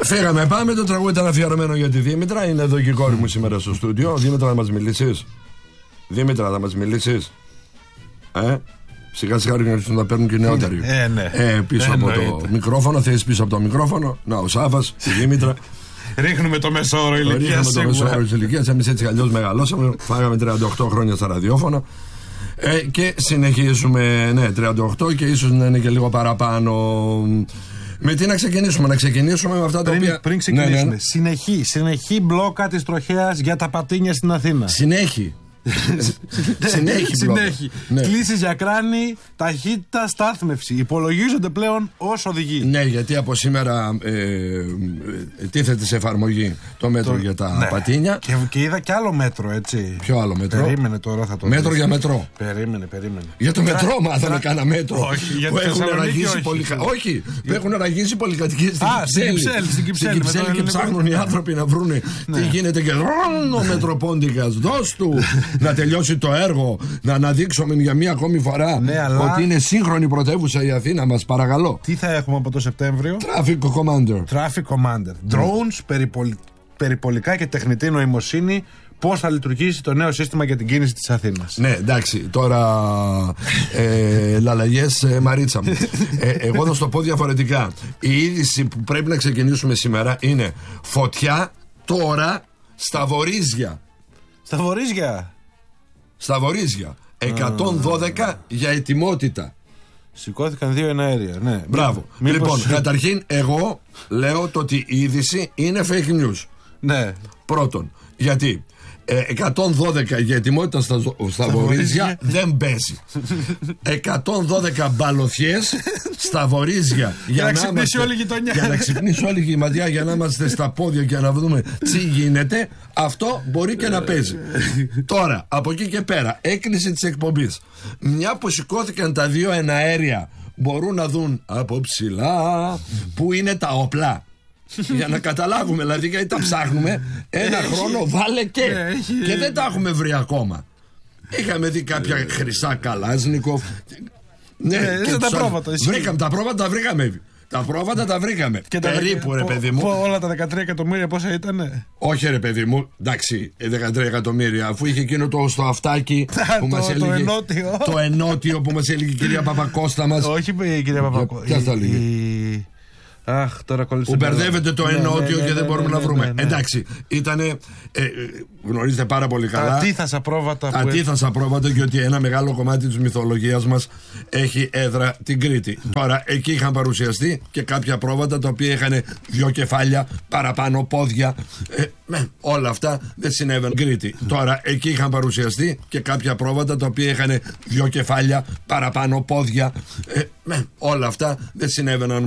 Φύγαμε, πάμε. Το τραγούδι ήταν αφιερωμένο για τη Δήμητρα. Είναι εδώ και η κόρη μου σήμερα στο στούντιο. Δήμητρα, θα μας μιλήσεις? Δήμητρα, θα μας μιλήσεις? Σιγά σιγά να τα παίρνουν και οι νεότεροι. Ναι. Πίσω από το μικρόφωνο. Θες πίσω από το μικρόφωνο? Να, ο Σάβας, η Δήμητρα. Ρίχνουμε το μεσόωρο ηλικίας. Ρίχνουμε το μεσόωρο ηλικίας. Εμείς έτσι αλλιώς μεγαλώσαμε. Φάγαμε 38 χρόνια στα ραδιόφωνα. Και συνεχίζουμε, 38 και ίσως να είναι και λίγο παραπάνω. Με τι να ξεκινήσουμε? Να ξεκινήσουμε με αυτά τα οποία. Πριν ξεκινήσουμε. Συνεχή μπλόκα της τροχέας για τα πατίνια στην Αθήνα. Συνέχει. Κλήσεις για κράνη, ταχύτητα, στάθμευση. Υπολογίζονται πλέον ως οδηγοί. Ναι, γιατί από σήμερα τίθεται σε εφαρμογή το μέτρο για τα πατίνια. Και είδα και άλλο μέτρο, έτσι. Ποιο άλλο μέτρο? Περίμενε τώρα, θα το μέτρο δεις. Για μετρό. Περίμενε. Για το μετρό μάθαμε κάνα μέτρο. Όχι, για που έχουν ραγίσει πολυκατοικίες στην Κυψέλη και ψάχνουν οι άνθρωποι να βρουν τι γίνεται. Και ο Μετροπόντικας, δώσ' του να τελειώσει το έργο, να αναδείξουμε για μία ακόμη φορά ότι είναι σύγχρονη πρωτεύουσα η Αθήνα μας, παρακαλώ. Τι θα έχουμε από το Σεπτέμβριο? Traffic Commander. Drones, περιπολικά και τεχνητή νοημοσύνη. Πώς θα λειτουργήσει το νέο σύστημα για την κίνηση της Αθήνας. Ναι, εντάξει, τώρα λαλαγιές Μαρίτσα μου. Εγώ θα σου το πω διαφορετικά. Η είδηση που πρέπει να ξεκινήσουμε σήμερα είναι φωτιά τώρα στα Βορίζια. Στα Βορίζια. 112 για ετοιμότητα. Σηκώθηκαν 2 εναέρια. Ναι. Μπράβο. Λοιπόν, καταρχήν εγώ λέω το ότι η είδηση είναι fake news. Ναι. Πρώτον, γιατί 112 για ετοιμότητα στα Βορίζια δεν παίζει. 112 μπαλωθιές στα Βορίζια για να ξυπνήσει όλη η γειτονιά. Για να ξυπνήσει όλη η γειτονιά, για να είμαστε στα πόδια και να δούμε τι γίνεται. Αυτό μπορεί και να παίζει. Τώρα, από εκεί και πέρα, έκκληση της εκπομπής. Μια που σηκώθηκαν τα 2 εναέρια, μπορούν να δουν από ψηλά που είναι τα όπλα. Για να καταλάβουμε, δηλαδή, γιατί τα ψάχνουμε ένα χρόνο, βάλε και δεν τα έχουμε βρει ακόμα. Είχαμε δει κάποια χρυσά Καλάζνικοφ. Ναι, και τα πρόβατα. Βρήκαμε τα πρόβατα, τα πρόβατα τα βρήκαμε. Και περίπου, ρε παιδί μου. Όλα τα 13 εκατομμύρια πόσα ήτανε? Όχι, ρε παιδί μου, εντάξει, 13 εκατομμύρια, αφού είχε εκείνο στο αυτάκι που μας έλεγε. Το ενότιο που μας έλεγε η κυρία Παπακώστα μας. Όχι, η κυρία Παπακώστα. Ποια τα λέγε? Αχ, τώρα κόλλησε. Που μπερδεύεται το ενότιο και δεν μπορούμε να βρούμε. Εντάξει, ήτανε. Γνωρίζετε πάρα πολύ καλά. Τα ατίθασα πρόβατα. Τα ατίθασα πρόβατα, και ότι ένα μεγάλο κομμάτι της μυθολογίας μας έχει έδρα την Κρήτη. Τώρα, εκεί είχαν παρουσιαστεί και κάποια πρόβατα τα οποία είχαν 2 κεφάλια, παραπάνω πόδια. Όλα αυτά δεν συνέβαιναν Κρήτη. Τώρα, εκεί είχαν παρουσιαστεί και κάποια πρόβατα τα οποία είχαν 2 κεφάλια, παραπάνω πόδια. Όλα αυτά δεν συνέβαιναν